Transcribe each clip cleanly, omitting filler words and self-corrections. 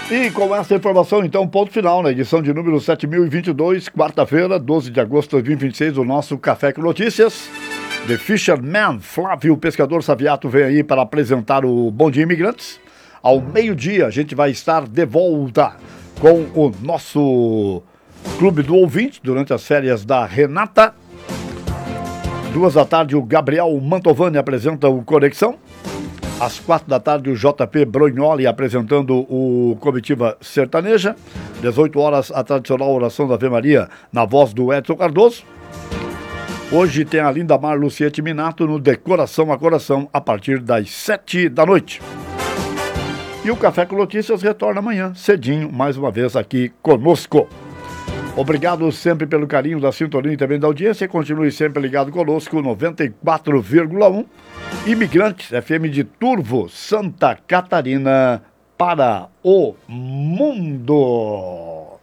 E com essa informação, então, ponto final na edição de número 7022, quarta-feira, 12 de agosto de 2026, o nosso Café com Notícias. The Fisherman, Flávio Pescador Saviato, vem aí para apresentar o Bom Dia Imigrantes. Ao meio-dia, a gente vai estar de volta com o nosso Clube do Ouvinte, durante as férias da Renata. 2 da tarde, o Gabriel Mantovani apresenta o Conexão. Às 4 da tarde, o JP Brognoli apresentando o Comitiva Sertaneja. 18 horas, a tradicional oração da Ave Maria, na voz do Edson Cardoso. Hoje tem a linda Mar Luciete Minato no Decoração a Coração, a partir das 7 da noite. E o Café com Notícias retorna amanhã, cedinho, mais uma vez aqui conosco. Obrigado sempre pelo carinho da sintonia e também da audiência. Continue sempre ligado conosco, 94,1. Imigrantes, FM de Turvo, Santa Catarina, para o mundo.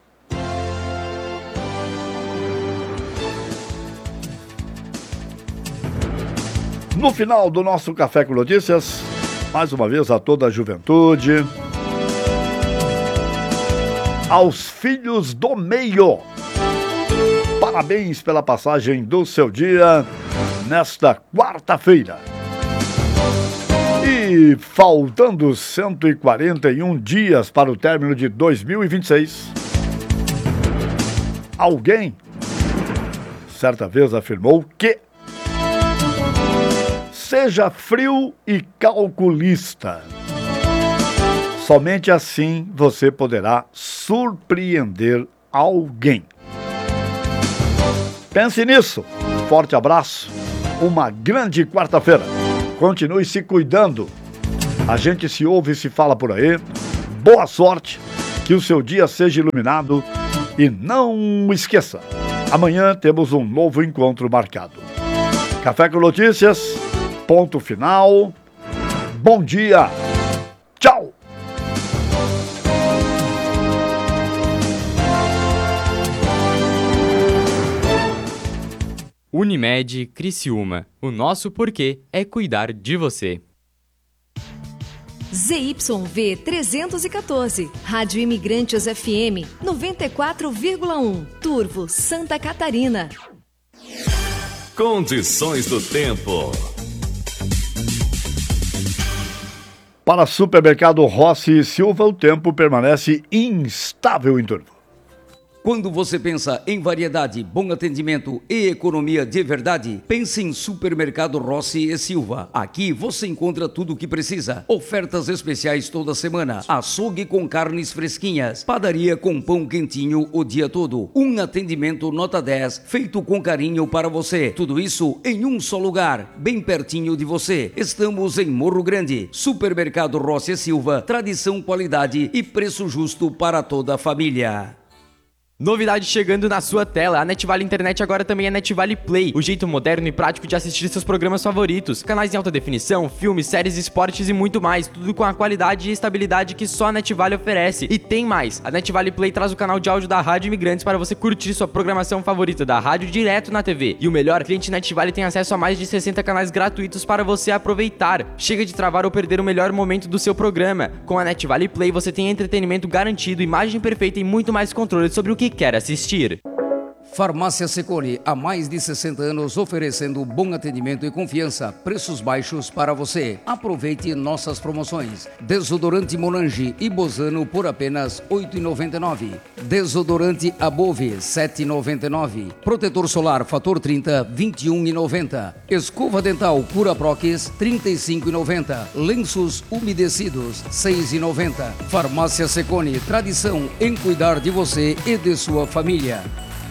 No final do nosso Café com Notícias, mais uma vez a toda a juventude, aos filhos do meio, parabéns pela passagem do seu dia nesta quarta-feira. E faltando 141 dias para o término de 2026, alguém certa vez afirmou que seja frio e calculista. Somente assim você poderá surpreender alguém. Pense nisso. Forte abraço. Uma grande quarta-feira. Continue se cuidando. A gente se ouve e se fala por aí. Boa sorte. Que o seu dia seja iluminado. E não esqueça, amanhã temos um novo encontro marcado. Café com Notícias. Ponto final. Bom dia. Tchau. Unimed Criciúma. O nosso porquê é cuidar de você. ZYV 314, Rádio Imigrantes FM 94,1, Turvo, Santa Catarina. Condições do tempo. Para Supermercado Rossi e Silva, o tempo permanece instável em Turvo. Quando você pensa em variedade, bom atendimento e economia de verdade, pense em Supermercado Rossi e Silva. Aqui você encontra tudo o que precisa. Ofertas especiais toda semana. Açougue com carnes fresquinhas. Padaria com pão quentinho o dia todo. Um atendimento nota 10, feito com carinho para você. Tudo isso em um só lugar, bem pertinho de você. Estamos em Morro Grande. Supermercado Rossi e Silva. Tradição, qualidade e preço justo para toda a família. Novidade chegando na sua tela, a NetVale Internet agora também é NetVale Play, o jeito moderno e prático de assistir seus programas favoritos, canais em alta definição, filmes, séries, esportes e muito mais, tudo com a qualidade e estabilidade que só a NetVale oferece. E tem mais, a NetVale Play traz o canal de áudio da Rádio Imigrantes para você curtir sua programação favorita da rádio direto na TV. E o melhor, cliente NetVale tem acesso a mais de 60 canais gratuitos para você aproveitar. Chega de travar ou perder o melhor momento do seu programa. Com a NetVale Play você tem entretenimento garantido, imagem perfeita e muito mais controle sobre o que quer assistir. Farmácia Secone, há mais de 60 anos oferecendo bom atendimento e confiança, preços baixos para você. Aproveite nossas promoções. Desodorante Monange e Bozano por apenas R$ 8,99. Desodorante Above, R$ 7,99. Protetor solar Fator 30, R$ 21,90. Escova dental Cura Prox, R$ 35,90. Lenços umedecidos, R$ 6,90. Farmácia Secone, tradição em cuidar de você e de sua família.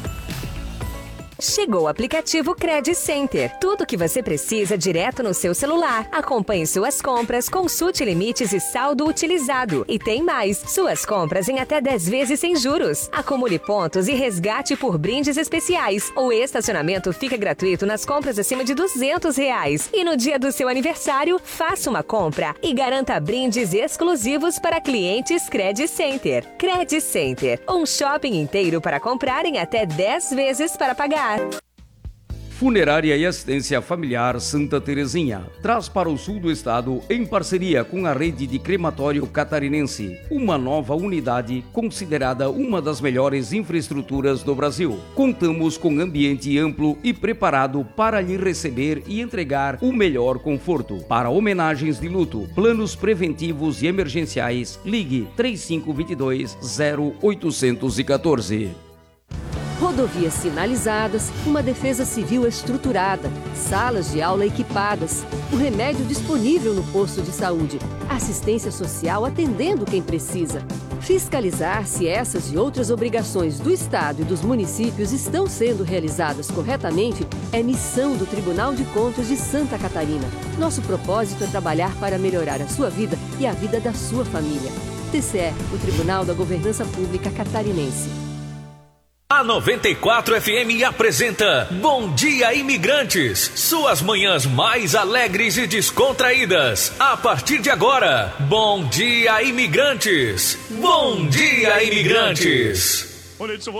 Chegou o aplicativo Credit Center. Tudo o que você precisa direto no seu celular. Acompanhe suas compras, consulte limites e saldo utilizado. E tem mais, suas compras em até 10 vezes sem juros. Acumule pontos e resgate por brindes especiais. O estacionamento fica gratuito nas compras acima de R$200. E no dia do seu aniversário, faça uma compra e garanta brindes exclusivos para clientes Credit Center. Credit Center, um shopping inteiro para comprar em até 10 vezes para pagar. Funerária e Assistência Familiar Santa Terezinha traz para o sul do estado, em parceria com a rede de crematório catarinense, uma nova unidade considerada uma das melhores infraestruturas do Brasil. Contamos com ambiente amplo e preparado para lhe receber e entregar o melhor conforto. Para homenagens de luto, planos preventivos e emergenciais, ligue 3522-0814. Rodovias sinalizadas, uma defesa civil estruturada, salas de aula equipadas, o remédio disponível no posto de saúde, assistência social atendendo quem precisa. Fiscalizar se essas e outras obrigações do Estado e dos municípios estão sendo realizadas corretamente é missão do Tribunal de Contas de Santa Catarina. Nosso propósito é trabalhar para melhorar a sua vida e a vida da sua família. TCE, o Tribunal da Governança Pública Catarinense. A 94 FM apresenta Bom Dia Imigrantes, suas manhãs mais alegres e descontraídas. A partir de agora, Bom Dia Imigrantes. Bom Dia Imigrantes.